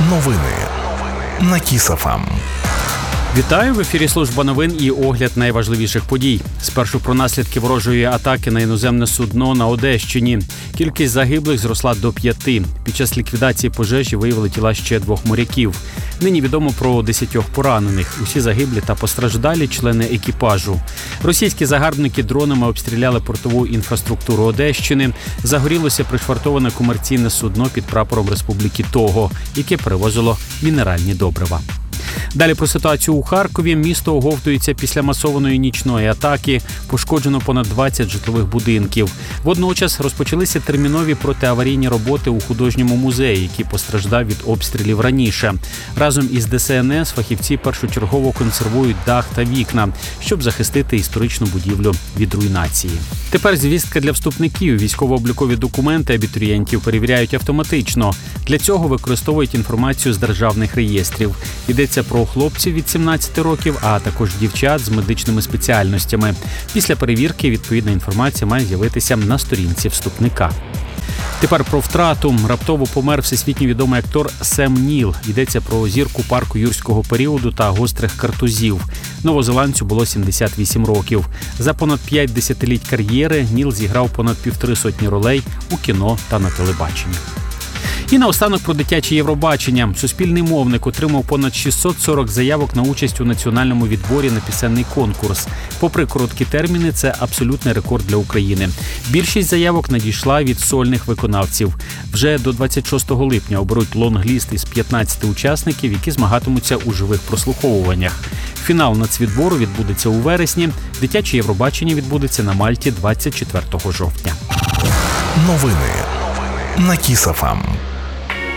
Новини на Кіс.ФМ. Вітаю! В ефірі служба новин і огляд найважливіших подій. Спершу про наслідки ворожої атаки на іноземне судно на Одещині. Кількість загиблих зросла до 5. Під час ліквідації пожежі виявили тіла ще 2 моряків. Нині відомо про 10 поранених. Усі загиблі та постраждалі – члени екіпажу. Російські загарбники дронами обстріляли портову інфраструктуру Одещини. Загорілося пришвартоване комерційне судно під прапором Республіки Того, яке перевозило мінеральні добрива. Далі про ситуацію у Харкові. Місто оговтується після масованої нічної атаки. Пошкоджено понад 20 житлових будинків. Водночас розпочалися термінові протиаварійні роботи у художньому музеї, який постраждав від обстрілів раніше. Разом із ДСНС фахівці першочергово консервують дах та вікна, щоб захистити історичну будівлю від руйнації. Тепер звістка для вступників. Військово-облікові документи абітурієнтів перевіряють автоматично. Для цього використовують інформацію з державних реєстрів. Йдеться про хлопців від 17 років, а також дівчат з медичними спеціальностями. Після перевірки відповідна інформація має з'явитися на сторінці вступника. Тепер про втрату. Раптово помер всесвітньо відомий актор Сем Ніл. Йдеться про зірку парку юрського періоду та гострих картузів. Новозеландцю було 78 років. За понад 5 десятиліть кар'єри Ніл зіграв понад 150 ролей у кіно та на телебаченні. І наостанок про дитяче Євробачення. Суспільний мовник отримав понад 640 заявок на участь у національному відборі на пісенний конкурс. Попри короткі терміни, це абсолютний рекорд для України. Більшість заявок надійшла від сольних виконавців. Вже до 26 липня оберуть лонгліст із 15 учасників, які змагатимуться у живих прослуховуваннях. Фінал нацвідбору відбудеться у вересні. Дитяче Євробачення відбудеться на Мальті 24 жовтня. Новини на Кіс.ФМ.